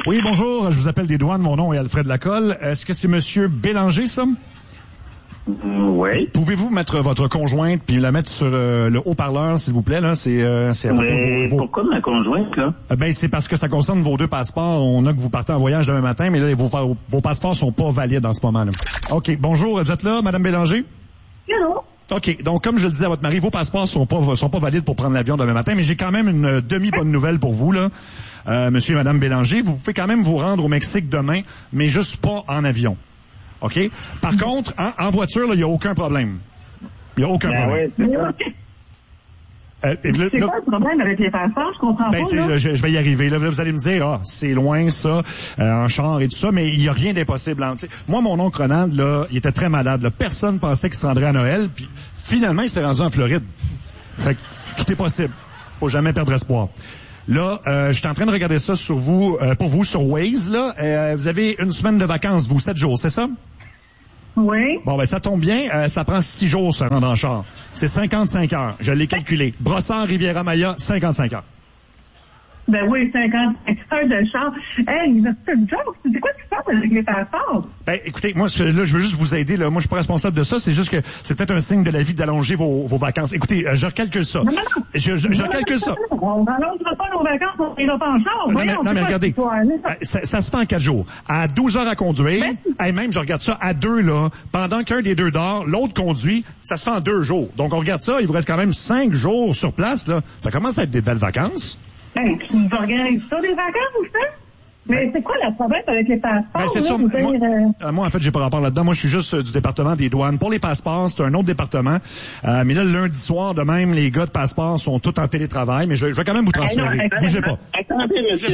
Oui, bonjour, je vous appelle des douanes, mon nom est Alfred Lacolle. Est-ce que c'est Monsieur Bélanger, ça? Oui. Pouvez-vous mettre votre conjointe puis la mettre sur le haut-parleur, s'il vous plaît, là? Mais pourquoi ma conjointe, là? Ben, c'est parce que ça concerne vos 2 passeports. On a que vous partez en voyage demain matin, mais là, vos passeports sont pas valides en ce moment, là. OK. Bonjour, vous êtes là, Madame Bélanger? Allô? OK. Donc, comme je le disais à votre mari, vos passeports sont pas valides pour prendre l'avion demain matin, mais j'ai quand même une demi-bonne nouvelle pour vous, là. Monsieur et Madame Bélanger, vous pouvez quand même vous rendre au Mexique demain, mais juste pas en avion. OK? Par contre, en voiture, il n'y a aucun problème. Il n'y a aucun problème. Oui, c'est quoi le problème avec les passeports? Je comprends pas. Je vais y arriver. Là, vous allez me dire, c'est loin, ça, en char et tout ça, mais il n'y a rien d'impossible. Hein. Moi, mon oncle Ronald, là, il était très malade. Là. Personne pensait qu'il se rendrait à Noël, puis finalement, il s'est rendu en Floride. Fait que tout est possible. Faut jamais perdre espoir. Là, je suis en train de regarder ça sur vous, pour vous, sur Waze, là. Vous avez une semaine de vacances, vous, 7 jours, c'est ça? Oui. Bon, ben, ça tombe bien. Ça prend 6 jours, se rendre en char. C'est 55 heures. Je l'ai calculé. Brossard, Riviera-Maya, 55 heures. Ben oui, 55 heures de char. Hey, c'est une joke. C'est quoi qui se passe avec les passeports? Ben, écoutez, moi, là, je veux juste vous aider, là. Moi, je suis pas responsable de ça. C'est juste que c'est peut-être un signe de la vie d'allonger vos vacances. Écoutez, je recalcule ça. Non. Je recalcule ça. On n'allongera pas nos vacances, on ira pas en char. Non, mais regardez. Ça se fait en 4 jours. À 12 heures à conduire. Même, je regarde ça à 2, là. Pendant qu'un des 2 dort, l'autre conduit. Ça se fait en 2 jours. Donc, on regarde ça. Il vous reste quand même 5 jours sur place, là. Ça commence à être des belles vacances. Hey, tu nous organises ça, des vacances, ça? Mais c'est quoi le problème avec les passeports? Ben, c'est ça. Moi, en fait, j'ai pas rapport là-dedans. Moi, je suis juste du département des douanes. Pour les passeports, c'est un autre département. Mais là, le lundi soir, de même, les gars de passeports sont tous en télétravail. Mais je vais quand même vous transférer. Bougez pas. Attendez, monsieur.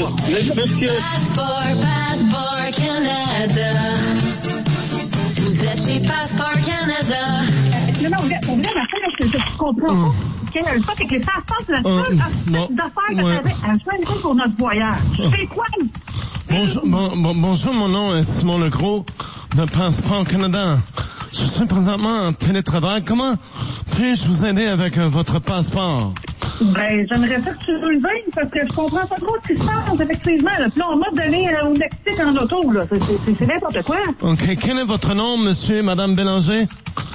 Passeport Canada. Vous êtes chez Passeport Canada. Non, on vient d'affaire que je comprends pas. Le fait c'est que les passeports, c'est la seule affaire que j'avais à choisir pour notre voyage. C'est quoi? Bonjour, mon nom est Simon Legros de Passeport Canada. Je suis présentement en télétravail. Comment puis-je vous aider avec votre passeport? Ben, j'aimerais ça que tu nous le dises parce que je comprends pas trop ce qui se passe, effectivement. Là. Puis là, on m'a donné au Mexique en auto, là. C'est n'importe quoi. OK. Quel est votre nom, monsieur et madame Bélanger?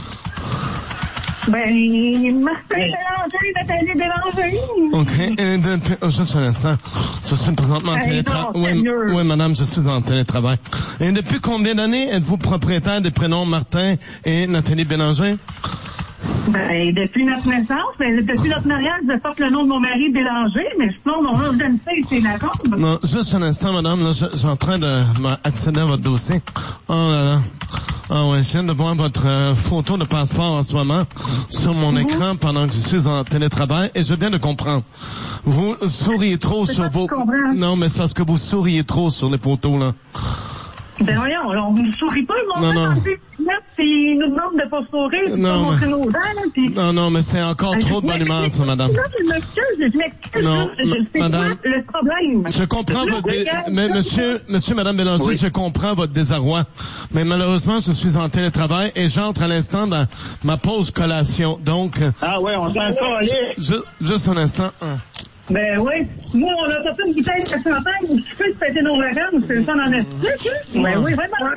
Ben, Martin Bélanger, Nathalie Bélanger. OK. Juste un instant. Je suis présentement en télétravail. Oui, madame, je suis en télétravail. Et depuis combien d'années êtes-vous propriétaire des prénoms Martin et Nathalie Bélanger? Ben, depuis notre naissance, depuis notre mariage, je porte le nom de mon mari Bélanger, mais sinon, mon nom d'identité, c'est Lacombe. Non, juste un instant, madame, là, je suis en train d'accéder à votre dossier. Oh là là. Ah ouais, je viens de voir votre photo de passeport en ce moment sur mon écran pendant que je suis en télétravail et je viens de comprendre. Vous souriez trop sur vos... Non, mais c'est parce que vous souriez trop sur les photos, là. Ben voyons, on ne sourit pas, le monde il nous demande de pas sourire, de pas montrer nos dents, Non, mais c'est encore trop de bonne humeur, ça, madame. Je m'excuse, madame. C'est quoi le problème? Je comprends mais monsieur, madame Bélanger, je comprends votre désarroi. Mais malheureusement, je suis en télétravail et j'entre à l'instant dans ma pause collation. Donc. Ah ouais, on s'en va, juste un instant. Ben oui. Moi, on a sorti une bouteille de champagne où tu peux te péter nos vacances. C'est ça dans notre truc, hein? Ben oui, vraiment.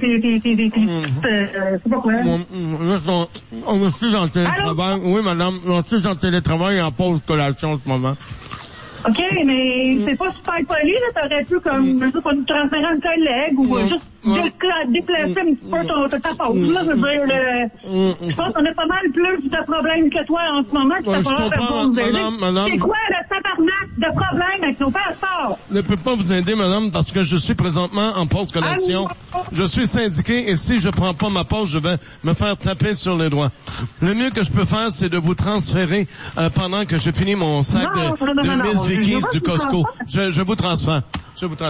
C'est pas quoi. On suis en télétravail. Oui, madame. On suis en télétravail et en pause collation en ce moment. OK, mais c'est pas super poli, là. T'aurais pu, comme, nous transférer un collègue ou juste déplacer un petit peu ta pause, là. Je veux dire, je pense qu'on a pas mal plus de problèmes que toi en ce moment. Madame. C'est quoi le tabarnak de problème avec nos passeports? Je ne peux pas vous aider, madame, parce que je suis présentement en pause collation. Je suis syndiqué et si je prends pas ma pause, je vais me faire taper sur les doigts. Le mieux que je peux faire, c'est de vous transférer pendant que je finis mon sac de Miss Vicky's du Costco. Je vous transfère. Passeport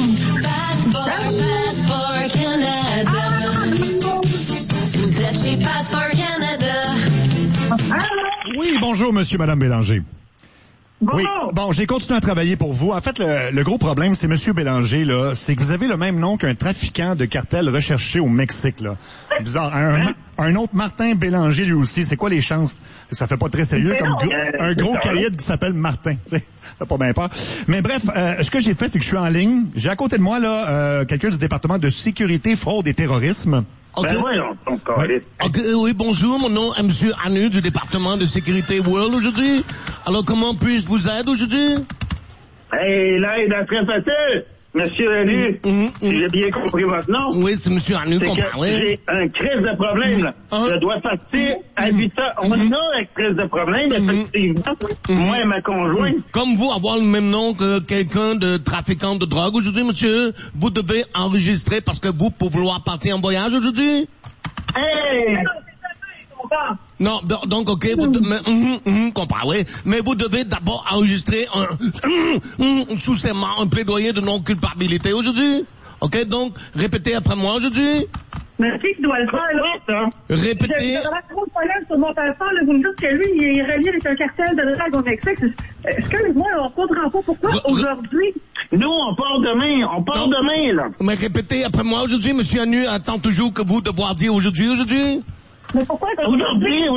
Canada. Vous êtes chez Passeport Canada. Oui, bonjour, monsieur, madame Bélanger. Bonjour. Oui, bon, j'ai continué à travailler pour vous. En fait, le gros problème, c'est Monsieur Bélanger, là, c'est que vous avez le même nom qu'un trafiquant de cartel recherché au Mexique, là. Bizarre. Un autre Martin Bélanger, lui aussi. C'est quoi les chances? Ça fait pas très sérieux, comme un gros caïd qui s'appelle Martin. Ça fait pas bien peur. Mais bref, ce que j'ai fait, c'est que je suis en ligne. J'ai à côté de moi, là, quelqu'un du département de sécurité, fraude et terrorisme. Okay. Ben voyons, ton calice. Oui, bonjour, mon nom est Monsieur Anu du département de sécurité World aujourd'hui. Alors, comment puis-je vous aider aujourd'hui? Hey, là, il est très facile. Monsieur Anu, si j'ai bien compris votre nom. Oui, c'est Monsieur Anu qu'on C'est parle. que j'ai un crise de problème, là. Je dois partir à 8 heures. On a un crise de problème, effectivement. Moi et ma conjointe. Comme vous avoir le même nom que quelqu'un de trafiquant de drogue aujourd'hui, monsieur, vous devez enregistrer parce que vous, pour vouloir partir en voyage aujourd'hui? Hey! Non, donc, ok, vous comprends, oui. Mais vous devez d'abord enregistrer sous serment un plaidoyer de non-culpabilité aujourd'hui. Ok, donc, répétez après moi aujourd'hui. Mais qui doit le faire, là? Répétez. J'ai trop de problèmes sur mon passeport, là. Vous me dites que lui, il est relié avec un cartel de drague au Mexique. Excuse-moi, on comprend pas pourquoi aujourd'hui. Nous, on part demain. On part demain, là. Mais répétez après moi aujourd'hui, monsieur Anu attend toujours que vous devoir dire aujourd'hui. Mais pourquoi Aujourd'hui,